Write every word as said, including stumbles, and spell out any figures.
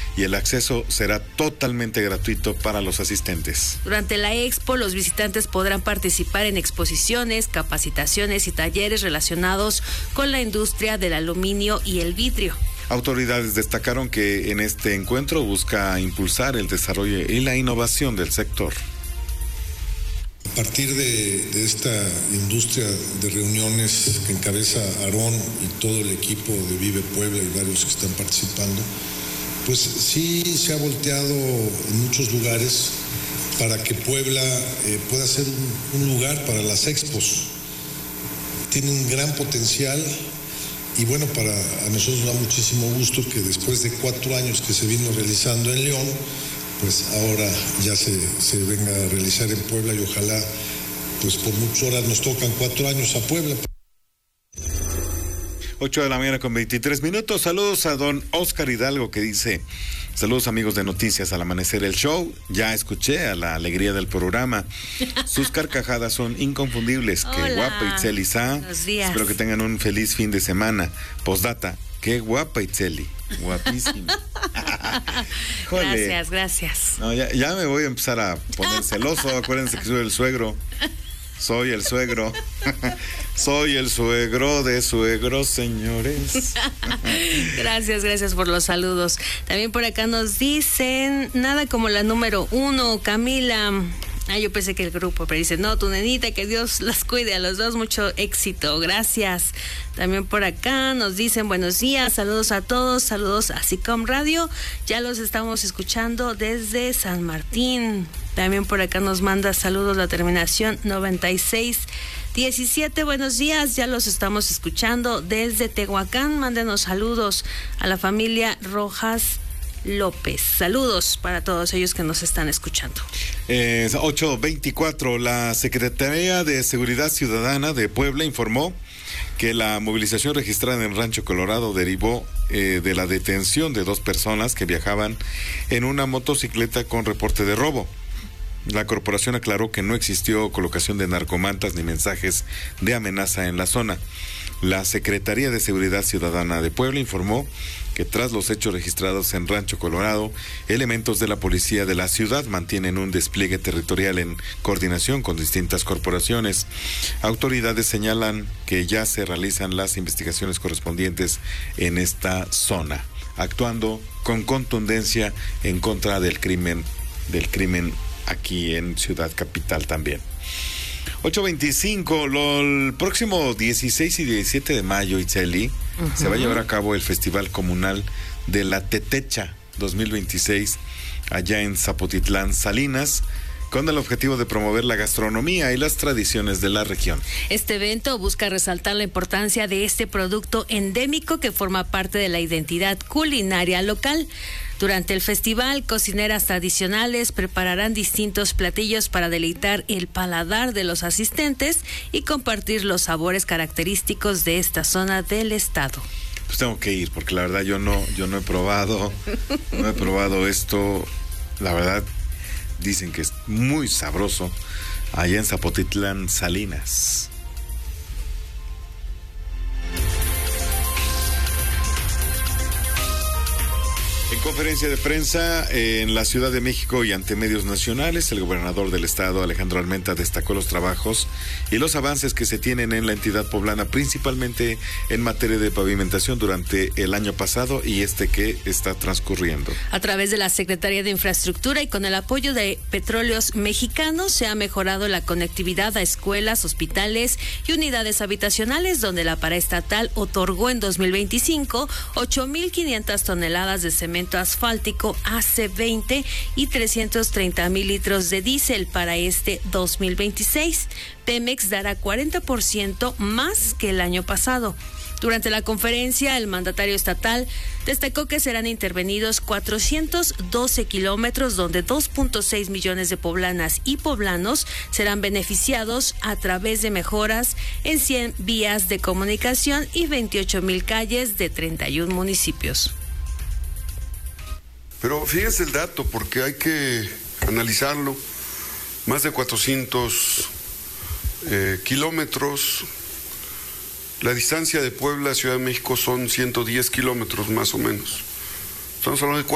y el acceso será totalmente gratuito para los asistentes. Durante la expo, los visitantes podrán participar en exposiciones, capacitaciones y talleres relacionados con la industria del aluminio y el vidrio. Autoridades destacaron que en este encuentro busca impulsar el desarrollo y la innovación del sector. A partir de, de esta industria de reuniones que encabeza Aarón y todo el equipo de Vive Puebla y varios que están participando, pues sí se ha volteado en muchos lugares para que Puebla eh, pueda ser un, un lugar para las expos. Tiene un gran potencial y bueno, para a nosotros nos da muchísimo gusto que después de cuatro años que se vino realizando en León, pues ahora ya se, se venga a realizar en Puebla y ojalá, pues por muchas horas nos tocan cuatro años a Puebla. ocho de la mañana con veintitrés minutos. Saludos a don Oscar Hidalgo que dice: saludos amigos de Noticias al Amanecer el Show. Ya escuché a la alegría del programa. Sus carcajadas son inconfundibles. Hola. Qué guapa Itzeli Sá. Buenos días. Espero que tengan un feliz fin de semana. Postdata. Qué guapa Itzeli. Guapísima. Gracias, gracias. No, ya, ya me voy a empezar a poner celoso. Acuérdense que soy el suegro. Soy el suegro. Soy el suegro de suegros, señores. Gracias, gracias por los saludos. También por acá nos dicen, nada como la número uno, Camila. Ah, yo pensé que el grupo, pero dice, no, tu nenita, que Dios las cuide a los dos, mucho éxito, gracias. También por acá nos dicen, buenos días, saludos a todos, saludos a SICOM Radio, ya los estamos escuchando desde San Martín. También por acá nos manda saludos la terminación noventa y seis diecisiete, buenos días, ya los estamos escuchando desde Tehuacán, mándenos saludos a la familia Rojas López. Saludos para todos ellos que nos están escuchando. Eh, ocho veinticuatro, la Secretaría de Seguridad Ciudadana de Puebla informó que la movilización registrada en Rancho Colorado derivó eh, de la detención de dos personas que viajaban en una motocicleta con reporte de robo. La corporación aclaró que no existió colocación de narcomantas ni mensajes de amenaza en la zona. La Secretaría de Seguridad Ciudadana de Puebla informó que tras los hechos registrados en Rancho Colorado, elementos de la policía de la ciudad mantienen un despliegue territorial en coordinación con distintas corporaciones. Autoridades señalan que ya se realizan las investigaciones correspondientes en esta zona, actuando con contundencia en contra del crimen, del crimen aquí en Ciudad Capital también. ocho veinticinco, lo, el próximo dieciséis y diecisiete de mayo, Itzeli, uh-huh. se va a llevar a cabo el Festival Comunal de la Tetecha dos mil veintiséis allá en Zapotitlán, Salinas, con el objetivo de promover la gastronomía y las tradiciones de la región. Este evento busca resaltar la importancia de este producto endémico que forma parte de la identidad culinaria local. Durante el festival, cocineras tradicionales prepararán distintos platillos para deleitar el paladar de los asistentes y compartir los sabores característicos de esta zona del estado. Pues tengo que ir porque la verdad yo no, yo no he probado, no he probado esto, la verdad. Dicen que es muy sabroso allá en Zapotitlán, Salinas. En conferencia de prensa eh, en la Ciudad de México y ante medios nacionales, el gobernador del estado, Alejandro Armenta, destacó los trabajos y los avances que se tienen en la entidad poblana, principalmente en materia de pavimentación durante el año pasado y este que está transcurriendo. A través de la Secretaría de Infraestructura y con el apoyo de Petróleos Mexicanos, se ha mejorado la conectividad a escuelas, hospitales y unidades habitacionales, donde la paraestatal otorgó en dos mil veinticinco ocho mil quinientas toneladas de cemento asfáltico A C veinte y trescientos treinta mil litros de diésel para este dos mil veintiséis. Pemex dará cuarenta por ciento más que el año pasado. Durante la conferencia, el mandatario estatal destacó que serán intervenidos cuatrocientos doce kilómetros, donde dos punto seis millones de poblanas y poblanos serán beneficiados a través de mejoras en cien vías de comunicación y veintiocho mil calles de treinta y un municipios. Pero fíjense el dato, porque hay que analizarlo. Más de cuatrocientos eh, kilómetros. La distancia de Puebla a Ciudad de México son ciento diez kilómetros más o menos. Estamos hablando de